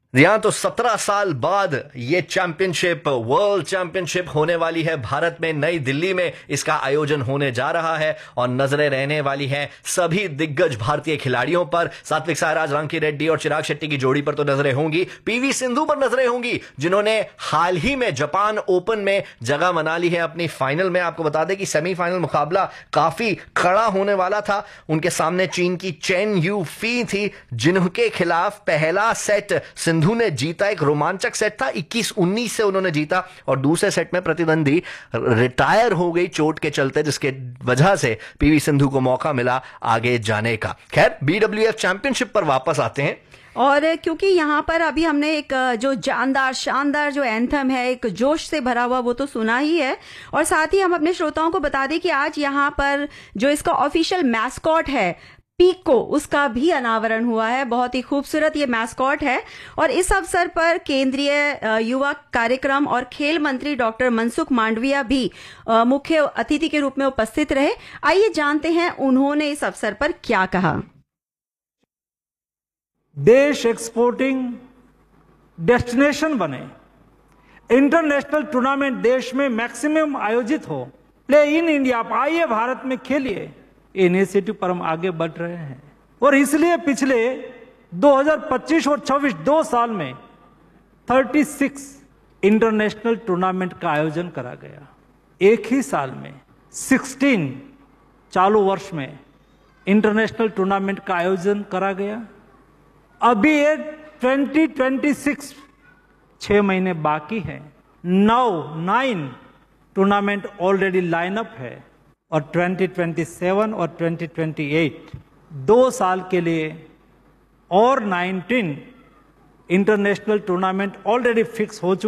जी हाँ, तो 17 साल बाद ये चैंपियनशिप, वर्ल्ड चैंपियनशिप होने वाली है भारत में, नई दिल्ली में इसका आयोजन होने जा रहा है और नजरें रहने वाली हैं सभी दिग्गज भारतीय खिलाड़ियों पर। सात्विक साईराज, रांकी रेड्डी और चिराग शेट्टी की जोड़ी पर तो नजरें होंगी, पीवी सिंधु पर नजरें होंगी जिन्होंने हाल ही में जापान ओपन में जगह बना ली है अपनी फाइनल में। आपको बता दें कि सेमीफाइनल मुकाबला काफी कड़ा होने वाला था। उनके सामने चीन की चेन यू फी थी, जिनके खिलाफ पहला सेट सिंधु ने जीता। एक रोमांचक सेट था, 21-19 से उन्होंने जीता और दूसरे सेट में प्रतिद्वंदी रिटायर हो गई चोट के चलते, जिसके वजह से पीवी सिंधु को मौका मिला आगे जाने का। खैर, बीडब्ल्यूएफ चैंपियनशिप पर वापस आते हैं। और क्योंकि यहाँ पर अभी हमने एक जो जानदार शानदार जो एंथम है, एक जोश से भरा हुआ, वो तो सुना ही है। और साथ ही हम अपने श्रोताओं को बता दें कि आज यहाँ पर जो इसका ऑफिशियल मैस्कॉट है पीको, उसका भी अनावरण हुआ है। बहुत ही खूबसूरत ये मैस्कॉट है और इस अवसर पर केंद्रीय युवा कार्यक्रम और खेल मंत्री डॉक्टर मनसुख मांडविया भी मुख्य अतिथि के रूप में उपस्थित रहे। आइए जानते हैं उन्होंने इस अवसर पर क्या कहा। देश एक्सपोर्टिंग डेस्टिनेशन बने, इंटरनेशनल टूर्नामेंट देश में मैक्सिमम आयोजित हो, प्ले इन इंडिया, आप आइए भारत में खेलिए, इनिशिएटिव पर हम आगे बढ़ रहे हैं। और इसलिए पिछले 2025 और 26 2 साल में 36 इंटरनेशनल टूर्नामेंट का आयोजन करा गया। एक ही साल में 16 चालू वर्ष में इंटरनेशनल टूर्नामेंट का आयोजन करा गया। अभी ये 2026 6 महीने बाकी है। 9 टूर्नामेंट ऑलरेडी लाइन अप है और 2027 और 2028 2 साल के लिए और 19 इंटरनेशनल टूर्नामेंट ऑलरेडी फिक्स हो चुके